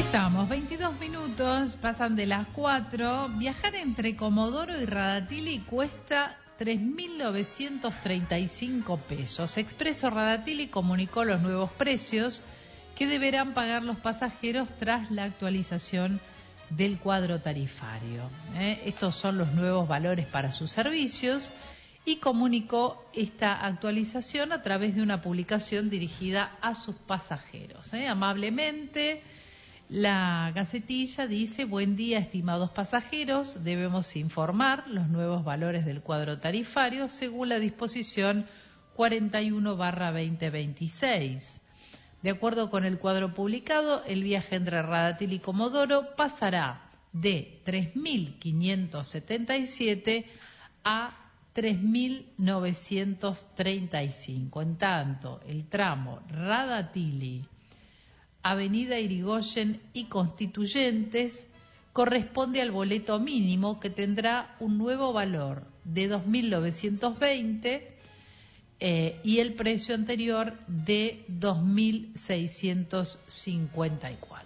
Estamos, 22 minutos, pasan de las 4. Viajar entre Comodoro y Radatili cuesta 3.935 pesos. Expreso Radatili comunicó los nuevos precios que deberán pagar los pasajeros tras la actualización del cuadro tarifario. Estos son los nuevos valores para sus servicios y comunicó esta actualización a través de una publicación dirigida a sus pasajeros. Amablemente, la Gacetilla dice: buen día, estimados pasajeros, debemos informar los nuevos valores del cuadro tarifario según la disposición 41/2026. De acuerdo con el cuadro publicado, el viaje entre Radatili y Comodoro pasará de 3.577 a 3.935. En tanto, el tramo Radatili, Avenida Irigoyen y Constituyentes corresponde al boleto mínimo, que tendrá un nuevo valor de 2.920 y el precio anterior de 2.654.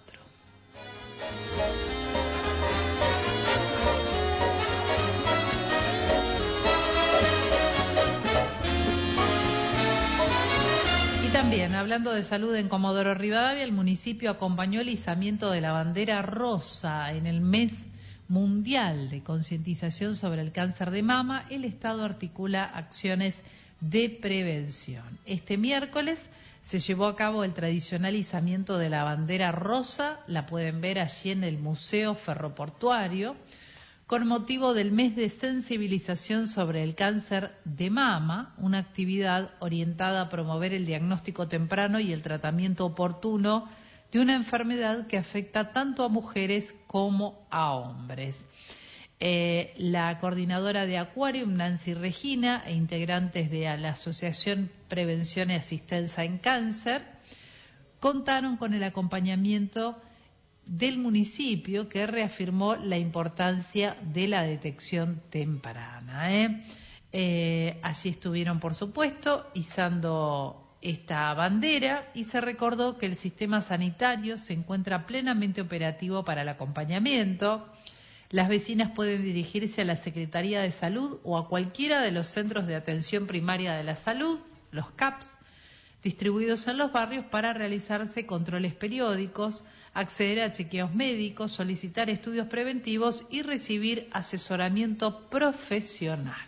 También, hablando de salud en Comodoro Rivadavia, el municipio acompañó el izamiento de la bandera rosa en el mes mundial de concientización sobre el cáncer de mama. El Estado articula acciones de prevención. Este miércoles se llevó a cabo el tradicional izamiento de la bandera rosa, la pueden ver allí en el Museo Ferroportuario, con motivo del mes de sensibilización sobre el cáncer de mama, una actividad orientada a promover el diagnóstico temprano y el tratamiento oportuno de una enfermedad que afecta tanto a mujeres como a hombres. La coordinadora de Aquarium, Nancy Regina, e integrantes de la Asociación Prevención y Asistencia en Cáncer, contaron con el acompañamiento del municipio, que reafirmó la importancia de la detección temprana. Allí estuvieron, por supuesto, izando esta bandera, y se recordó que el sistema sanitario se encuentra plenamente operativo para el acompañamiento. Las vecinas pueden dirigirse a la Secretaría de Salud o a cualquiera de los centros de atención primaria de la salud, los CAPS, distribuidos en los barrios, para realizarse controles periódicos, acceder a chequeos médicos, solicitar estudios preventivos y recibir asesoramiento profesional.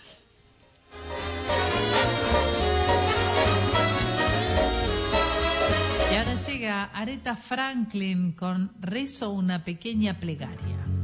Y ahora llega Aretha Franklin con Rezo una pequeña plegaria.